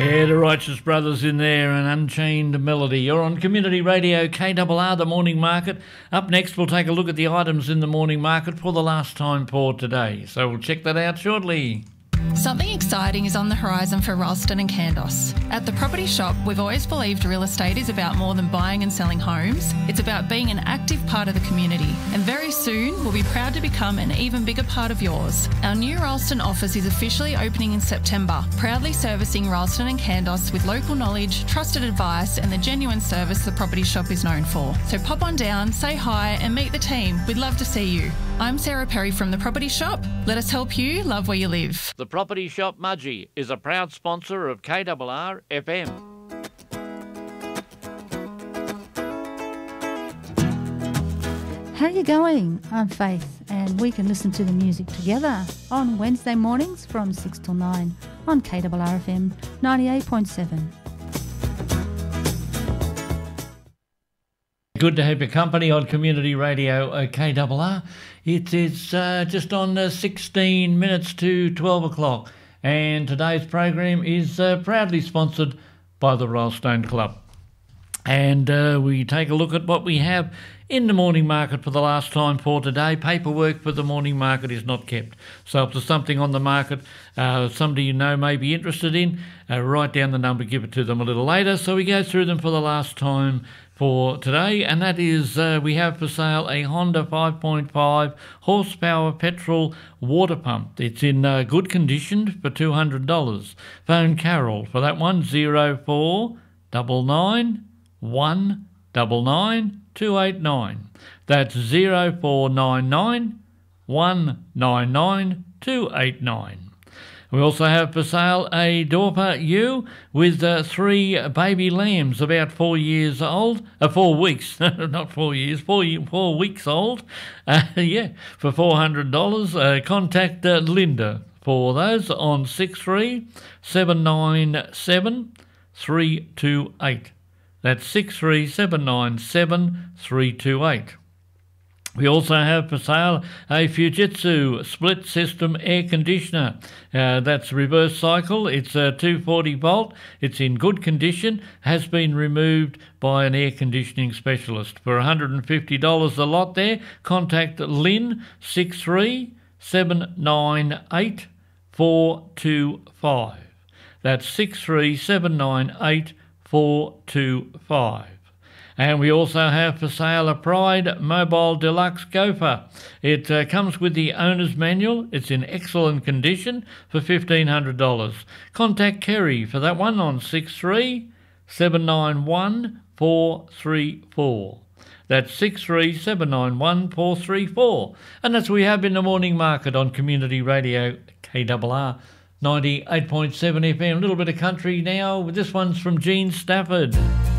Yeah, the Righteous Brothers in there, an Unchained Melody. You're on Community Radio KRR, the morning market. Up next, we'll take a look at the items in the morning market for the last time for today. So we'll check that out shortly. Something exciting is on the horizon for Ralston and Kandos. At the Property Shop, we've always believed real estate is about more than buying and selling homes. It's about being an active part of the community. And very soon, we'll be proud to become an even bigger part of yours. Our new Ralston office is officially opening in September, proudly servicing Ralston and Kandos with local knowledge, trusted advice and the genuine service the Property Shop is known for. So pop on down, say hi and meet the team. We'd love to see you. I'm Sarah Perry from the Property Shop. Let us help you love where you live. The Property Shop Mudgee is a proud sponsor of KRR FM. How you going? I'm Faith, and we can listen to the music together on Wednesday mornings from 6 till 9 on KRR FM 98.7. Good to have your company on Community Radio KRR. It is just on 16 minutes to 12 o'clock, and today's program is proudly sponsored by the Ralston Club. And we take a look at what we have in the morning market for the last time for today. Paperwork for the morning market is not kept. So if there's something on the market somebody you know may be interested in, write down the number, give it to them a little later. So we go through them for the last time for today, and that is we have for sale a Honda 5.5 horsepower petrol water pump. It's in good condition for $200. Phone Carol for that one, 0499 199 289. That's 0499 199 289. We also have for sale a Dorper ewe with 3 baby lambs about 4 years old. 4 weeks, not 4 years, 4 weeks old. Yeah, for $400. Contact Linda for those on 63 797 328. That's 63 797 328. We also have for sale a Fujitsu split system air conditioner. That's reverse cycle. It's a 240 volt. It's in good condition. Has been removed by an air conditioning specialist. For $150 a lot there, contact Lynn, 63 798 425. That's 63 798 425. And we also have for sale a Pride Mobile Deluxe Gopher. It comes with the owner's manual. It's in excellent condition for $1,500. Contact Kerry for that one on 63 791 434. That's 63 791 434. And that's what we have in the morning market on Community Radio KRR 98.7 FM. A little bit of country now. This one's from Gene Stafford.